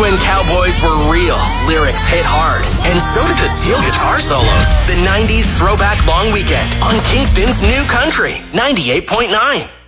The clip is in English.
When cowboys were real, lyrics hit hard, and so did the steel guitar solos. The 90s Throwback Long Weekend on Kingston's New Country 98.9.